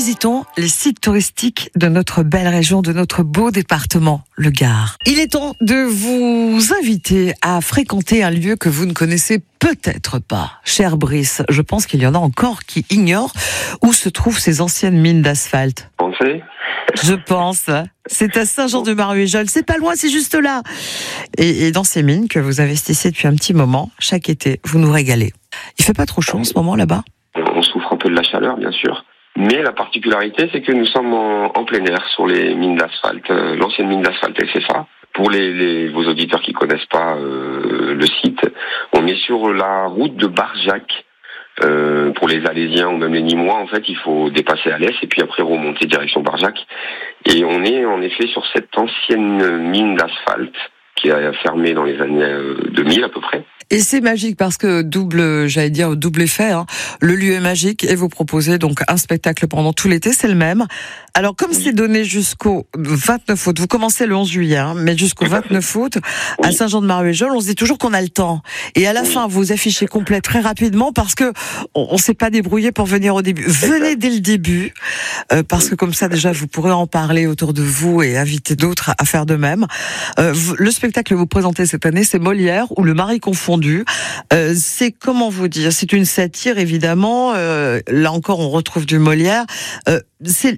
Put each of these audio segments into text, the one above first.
visitons les sites touristiques de notre belle région, de notre beau département, le Gard. Il est temps de vous inviter à fréquenter un lieu que vous ne connaissez peut-être pas. Cher Brice, je pense qu'il y en a encore qui ignorent où se trouvent ces anciennes mines d'asphalte. Pensez ? Je pense. C'est à Saint-Jean-de-Maruéjol. C'est pas loin, c'est juste là. Et dans ces mines que vous investissez depuis un petit moment, chaque été, vous nous régalez. Il fait pas trop chaud en ce moment là-bas ? On souffre un peu de la chaleur, bien sûr. Mais la particularité, c'est que nous sommes en plein air sur les mines d'asphalte, l'ancienne mine d'asphalte SFA. Pour vos auditeurs qui connaissent pas le site, on est sur la route de Barjac. Pour les Alésiens ou même les Nîmois, en fait, il faut dépasser Alès et puis après remonter direction Barjac. Et on est en effet sur cette ancienne mine d'asphalte qui a fermé dans les années 2000 à peu près. Et c'est magique parce que double effet, hein. Le lieu est magique et vous proposez donc un spectacle pendant tout l'été, c'est le même. Alors comme c'est donné jusqu'au 29 août, vous commencez le 11 juillet, hein, mais jusqu'au 29 août, à Saint-Jean-de-Maruéjol, on se dit toujours qu'on a le temps. Et à la fin, vous affichez complet très rapidement parce que on s'est pas débrouillé pour venir au début. Venez dès le début, parce que comme ça déjà vous pourrez en parler autour de vous et inviter d'autres à faire de même. Le spectacle que vous présentez cette année, c'est Molière ou Le Mari confondu. C'est comment vous dire, c'est une satire évidemment. Là encore, on retrouve du Molière. C'est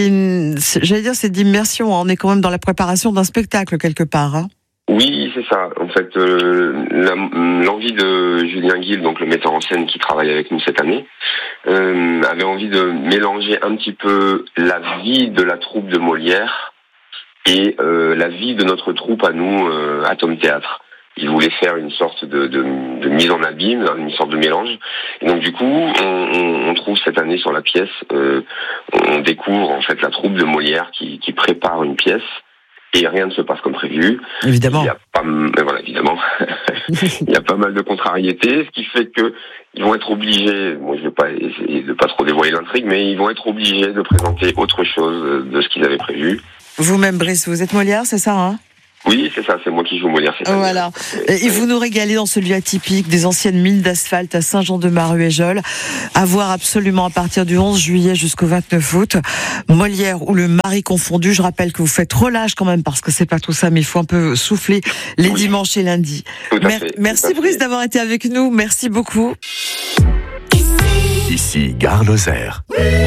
d'immersion. On est quand même dans la préparation d'un spectacle quelque part. Hein. Oui, c'est ça. En fait, l'envie de Julien Guil, donc le metteur en scène qui travaille avec nous cette année, avait envie de mélanger un petit peu la vie de la troupe de Molière et la vie de notre troupe à nous, Atome Théâtre. Il voulait faire une sorte de mise en abîme, une sorte de mélange. Et donc du coup, on trouve cette année sur la pièce, on découvre en fait la troupe de Molière qui prépare une pièce et rien ne se passe comme prévu. Évidemment. Évidemment. Il y a pas mal de contrariétés, ce qui fait que ils vont être obligés, moi je vais pas essayer de pas trop dévoiler l'intrigue, mais ils vont être obligés de présenter autre chose de ce qu'ils avaient prévu. Vous-même, Brice, vous êtes Molière, c'est ça, hein ? Oui, c'est ça, c'est moi qui joue Molière cette année. Voilà. Et vous nous régalez dans ce lieu atypique des anciennes mines d'asphalte à Saint-Jean-de-Maruéjol. À voir absolument à partir du 11 juillet jusqu'au 29 août. Molière ou Le Mari confondu. Je rappelle que vous faites relâche quand même parce que c'est pas tout ça, mais il faut un peu souffler les dimanches et lundis. Merci Brice d'avoir été avec nous. Merci beaucoup. Ici Gare Lozère.